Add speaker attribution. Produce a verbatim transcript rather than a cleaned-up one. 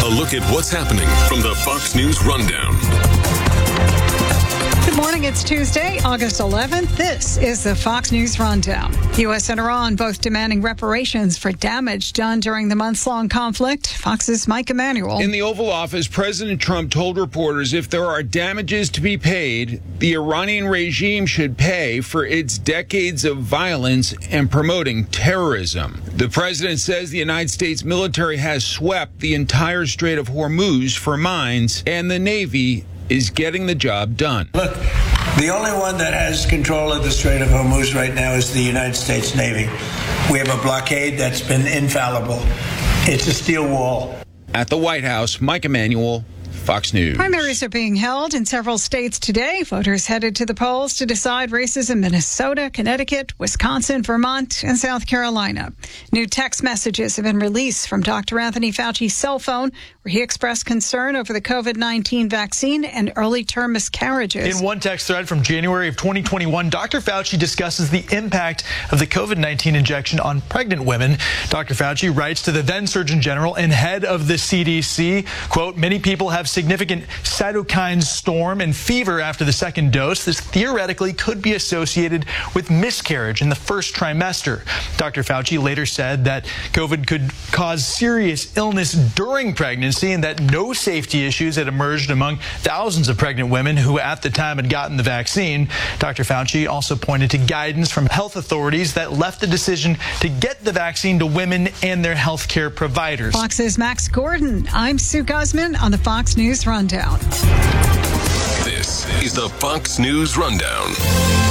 Speaker 1: A look at what's happening from the Fox News Rundown.
Speaker 2: Good morning. It's Tuesday, August eleventh. This is the Fox News Rundown. U S and Iran both demanding reparations for damage done during the months-long conflict. Fox's Mike Emanuel.
Speaker 3: In the Oval Office, President Trump told reporters if there are damages to be paid, the Iranian regime should pay for its decades of violence and promoting terrorism. The president says the United States military has swept the entire Strait of Hormuz for mines, and the Navy is getting the job done.
Speaker 4: Look, the only one that has control of the Strait of Hormuz right now is the United States Navy. We have a blockade that's been infallible. It's a steel wall.
Speaker 3: At the White House, Mike Emanuel, Fox News.
Speaker 2: Primaries are being held in several states today. Voters headed to the polls to decide races in Minnesota, Connecticut, Wisconsin, Vermont, and South Carolina. New text messages have been released from Doctor Anthony Fauci's cell phone, where he expressed concern over the COVID nineteen vaccine and early-term miscarriages.
Speaker 5: In one text thread from January of twenty twenty-one, Doctor Fauci discusses the impact of the COVID nineteen injection on pregnant women. Doctor Fauci writes to the then Surgeon General and head of the C D C, quote, many people have significant cytokine storm and fever after the second dose. This theoretically could be associated with miscarriage in the first trimester. Doctor Fauci later said that COVID could cause serious illness during pregnancy and that no safety issues had emerged among thousands of pregnant women who at the time had gotten the vaccine. Doctor Fauci also pointed to guidance from health authorities that left the decision to get the vaccine to women and their health care providers.
Speaker 2: Fox's Max Gordon. I'm Sue Guzman on the Fox News Rundown.
Speaker 1: This is the Fox News Rundown.